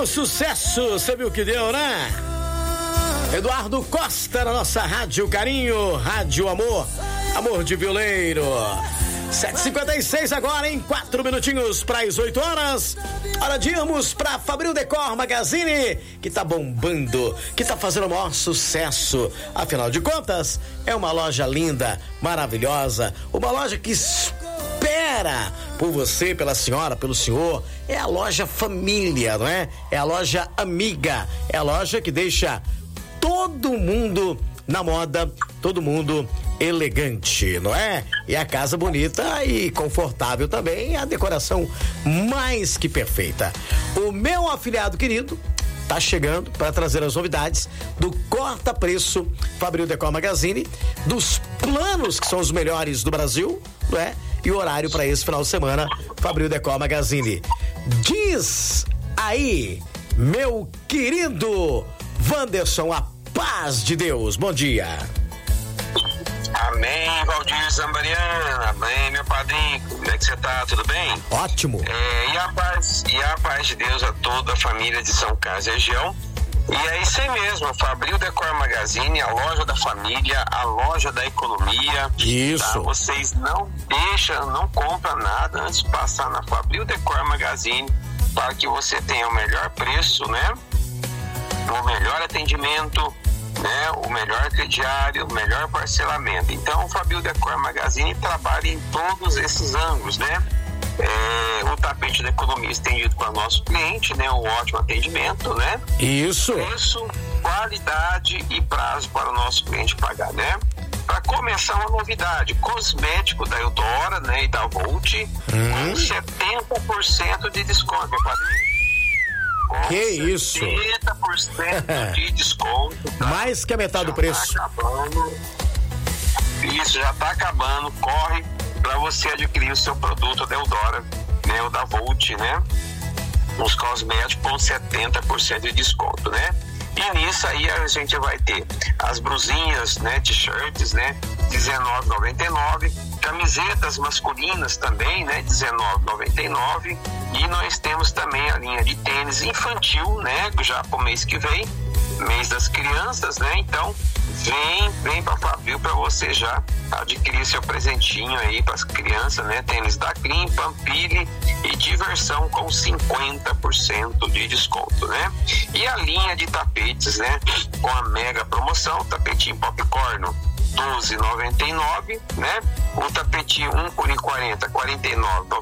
maior sucesso, você viu que deu, né? Eduardo Costa na nossa Rádio Carinho, Rádio Amor, Amor de Violeiro. 7h56 agora, em 4 minutinhos para as 8 horas. Hora de irmos para Fabril Decor Magazine, que tá bombando, que tá fazendo o maior sucesso. Afinal de contas, é uma loja linda, maravilhosa, uma loja que espera por você, pela senhora, pelo senhor. É a loja família, não é? É a loja amiga, é a loja que deixa todo mundo na moda, todo mundo elegante, não é? E a casa bonita e confortável também, a decoração mais que perfeita. O meu afiliado querido tá chegando para trazer as novidades do corta-preço Fabril Decor Magazine, dos planos que são os melhores do Brasil, não é? E o horário para esse final de semana, Fabril Decor Magazine. Diz aí, meu querido Wanderson, a paz de Deus, bom dia. Amém, Valdir Zambariana, amém, meu padrinho, como é que você tá, tudo bem? Ótimo. E a paz de Deus a toda a família de São Carlos e região. E é isso aí mesmo, Fabril Decor Magazine, a loja da família, a loja da economia. Isso. Tá? Vocês não compram nada antes de passar na Fabril Decor Magazine, para que você tenha o melhor preço, né? O melhor atendimento, né? O melhor crediário, o melhor parcelamento. Então, o Fabril Decor Magazine trabalha em todos esses ângulos, né? O tapete da economia estendido para o nosso cliente, né? Um ótimo atendimento, né? Isso. Preço, qualidade e prazo para o nosso cliente pagar, né? Para começar, uma novidade: cosmético da Eudora, né? E da Volt, com 70% de desconto, meu padrinho. Que isso? 70% de desconto. Tá? Mais que a metade do preço. Tá acabando. Isso, já tá acabando. Corre para você adquirir o seu produto da Eudora, né? O da Volt, né? Os cosméticos com 70% de desconto, né? E nisso aí a gente vai ter as brusinhas, né? T-shirts, né? R$19,99. Camisetas masculinas também, né? R$19,99. E nós temos também a linha de tênis infantil, né? Já pro mês que vem, mês das crianças, né? Então, vem pra Fabril para você já adquirir seu presentinho aí para as crianças, né? Tênis da Clean, Pampili e diversão com 50% de desconto, né? E a linha de tapetes, né? Com a mega promoção, tapetinho popcorn R$12,99, né? O tapetinho 1 por 40, R$49,99.